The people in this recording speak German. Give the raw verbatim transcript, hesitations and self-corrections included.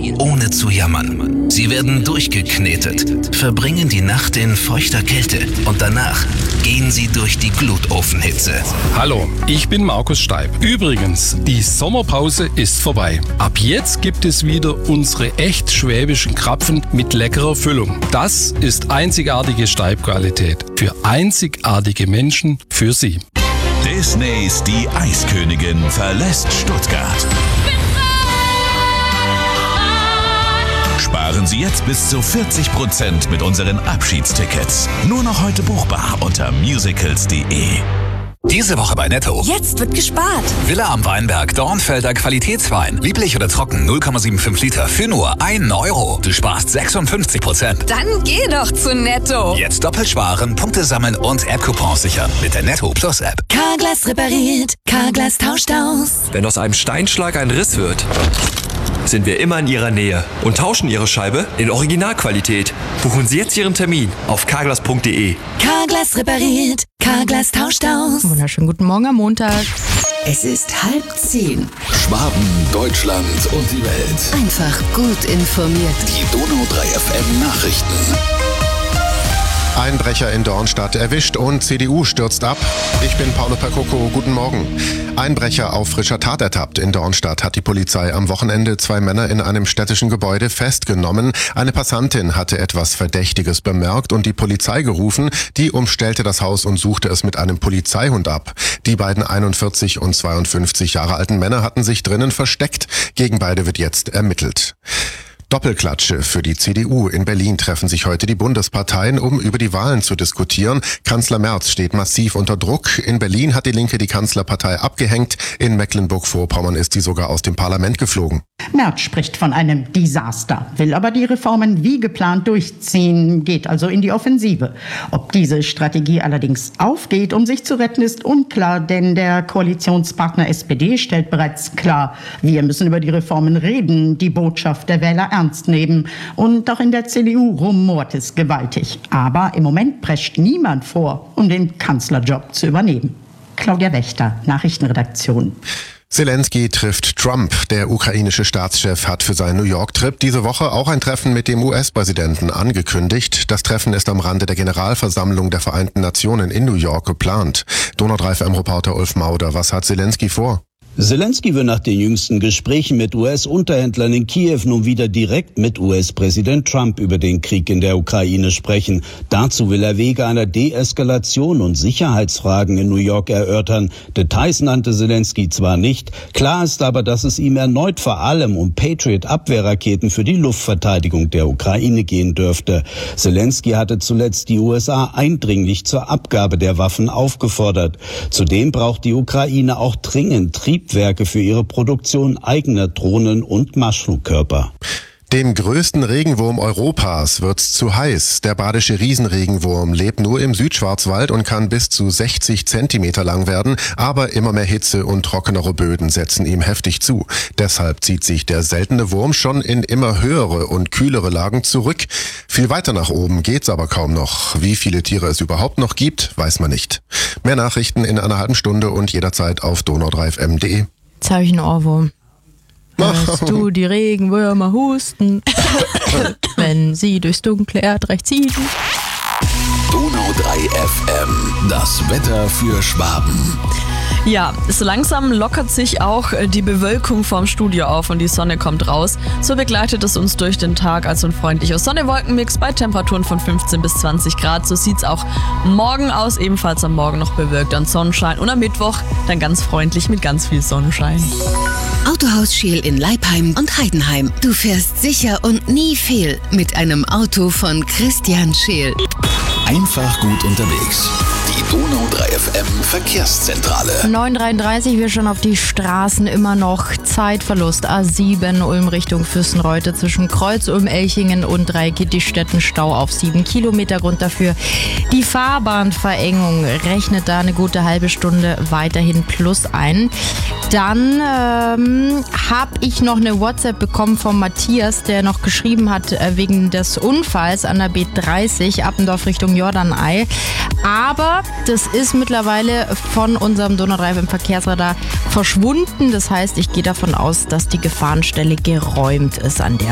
ohne zu jammern. Sie werden durchgeknetet, verbringen die Nacht in feuchter Kälte und danach gehen sie durch die Glutofenhitze. Hallo, ich bin Markus Steib. Übrigens, die Sommerpause ist vorbei. Ab jetzt gibt es wieder unsere echt schwäbischen Krapfen mit leckerer Füllung. Das ist einzigartige Steib-Qualität. Für einzigartige Menschen, für Sie. Disneys Die Eiskönigin verlässt Stuttgart. Sparen Sie jetzt bis zu vierzig Prozent mit unseren Abschiedstickets. Nur noch heute buchbar unter musicals punkt de. Diese Woche bei Netto. Jetzt wird gespart. Villa am Weinberg, Dornfelder Qualitätswein. Lieblich oder trocken, null Komma fünfundsiebzig Liter für nur einen Euro. Du sparst sechsundfünfzig Prozent. Dann geh doch zu Netto. Jetzt doppelt sparen, Punkte sammeln und App-Coupons sichern mit der Netto Plus App. Carglass repariert, Carglass tauscht aus. Wenn aus einem Steinschlag ein Riss wird, sind wir immer in Ihrer Nähe und tauschen Ihre Scheibe in Originalqualität. Buchen Sie jetzt Ihren Termin auf carglass punkt de. Carglass repariert, Carglass tauscht aus. Wunderschönen guten Morgen am Montag. Es ist halb zehn. Schwaben, Deutschland und die Welt. Einfach gut informiert. Die Donau drei F M Nachrichten. Einbrecher in Dornstadt erwischt und C D U stürzt ab. Ich bin Paolo Percoco, guten Morgen. Einbrecher auf frischer Tat ertappt. In Dornstadt hat die Polizei am Wochenende zwei Männer in einem städtischen Gebäude festgenommen. Eine Passantin hatte etwas Verdächtiges bemerkt und die Polizei gerufen. Die umstellte das Haus und suchte es mit einem Polizeihund ab. Die beiden einundvierzig und zweiundfünfzig Jahre alten Männer hatten sich drinnen versteckt. Gegen beide wird jetzt ermittelt. Doppelklatsche für die C D U. In Berlin treffen sich heute die Bundesparteien, um über die Wahlen zu diskutieren. Kanzler Merz steht massiv unter Druck. In Berlin hat die Linke die Kanzlerpartei abgehängt. In Mecklenburg-Vorpommern ist sie sogar aus dem Parlament geflogen. Merz spricht von einem Desaster, will aber die Reformen wie geplant durchziehen, geht also in die Offensive. Ob diese Strategie allerdings aufgeht, um sich zu retten, ist unklar, denn der Koalitionspartner S P D stellt bereits klar, wir müssen über die Reformen reden, die Botschaft der Wähler ernst nehmen. Und auch in der C D U rumort es gewaltig. Aber im Moment prescht niemand vor, um den Kanzlerjob zu übernehmen. Claudia Wächter, Nachrichtenredaktion. Zelensky trifft Trump. Der ukrainische Staatschef hat für seinen New York-Trip diese Woche auch ein Treffen mit dem U S-Präsidenten angekündigt. Das Treffen ist am Rande der Generalversammlung der Vereinten Nationen in New York geplant. Donau drei F M-Reporter Ulf Mauder, was hat Zelensky vor? Zelensky will nach den jüngsten Gesprächen mit U S-Unterhändlern in Kiew nun wieder direkt mit U S-Präsident Trump über den Krieg in der Ukraine sprechen. Dazu will er Wege einer Deeskalation und Sicherheitsfragen in New York erörtern. Details nannte Zelensky zwar nicht, klar ist aber, dass es ihm erneut vor allem um Patriot-Abwehrraketen für die Luftverteidigung der Ukraine gehen dürfte. Zelensky hatte zuletzt die U S A eindringlich zur Abgabe der Waffen aufgefordert. Zudem braucht die Ukraine auch dringend Triebwerke für ihre Produktion eigener Drohnen und Marschflugkörper. Dem größten Regenwurm Europas wird's zu heiß. Der badische Riesenregenwurm lebt nur im Südschwarzwald und kann bis zu sechzig Zentimeter lang werden, aber immer mehr Hitze und trockenere Böden setzen ihm heftig zu. Deshalb zieht sich der seltene Wurm schon in immer höhere und kühlere Lagen zurück. Viel weiter nach oben geht's aber kaum noch. Wie viele Tiere es überhaupt noch gibt, weiß man nicht. Mehr Nachrichten in einer halben Stunde und jederzeit auf donau drei f m punkt de. Jetzt habe ich einen Ohrwurm. Hörst du die Regenwürmer husten, wenn sie durchs dunkle Erdreich ziehen? Donau drei F M, das Wetter für Schwaben. Ja, so langsam lockert sich auch die Bewölkung vorm Studio auf und die Sonne kommt raus. So begleitet es uns durch den Tag als ein freundlicher Sonne-Wolken-Mix bei Temperaturen von fünfzehn bis zwanzig Grad. So sieht's auch morgen aus, ebenfalls am Morgen noch bewölkt an Sonnenschein und am Mittwoch dann ganz freundlich mit ganz viel Sonnenschein. Autohaus Scheel in Leipheim und Heidenheim. Du fährst sicher und nie fehl mit einem Auto von Christian Scheel. Einfach gut unterwegs. Die Donau drei F M Verkehrszentrale. neun Uhr dreiunddreißig, wir schon auf die Straßen, immer noch Zeitverlust. A sieben Ulm Richtung Fürstenreute zwischen Kreuz, Ulm-Elchingen und Dreikittichstetten Stau auf sieben Kilometer. Grund dafür die Fahrbahnverengung. Rechnet da eine gute halbe Stunde weiterhin plus ein. Dann ähm, habe ich noch eine WhatsApp bekommen von Matthias, der noch geschrieben hat äh, wegen des Unfalls an der B dreißig Appendorf Richtung Jordanei. Aber das ist mittlerweile von unserem Donau drei F M Verkehrsradar verschwunden. Das heißt, ich gehe davon aus, dass die Gefahrenstelle geräumt ist an der